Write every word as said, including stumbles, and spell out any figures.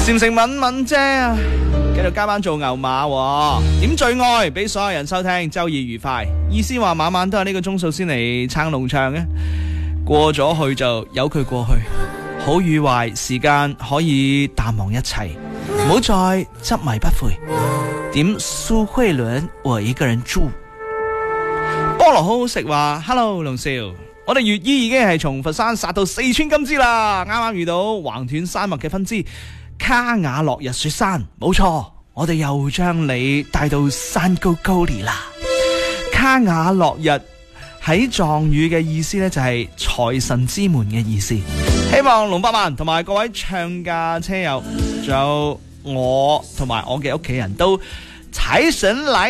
禪成敏敏姐啊，繼續加班做牛馬喎，點最愛俾所有人收聽，周二愉快。意思話晚晚都係呢個鐘數先嚟撐農場嘅，過咗去就由佢過去，好與壞時間可以淡忘一切，唔好再執迷不悔。點蘇慧倫我一個人住，菠蘿好好食話 Hello 龍少，我哋粵醫已經係從佛山殺到四川金枝啦，啱啱遇到橫斷山脈嘅分支卡雅落日雪山，冇錯，我哋又將你帶到山高高里啦。卡雅落日喺藏語嘅意思呢，就係財神之門嘅意思。希望龍百萬同埋各位唱價車友，仲有我同埋我嘅屋企人都財神來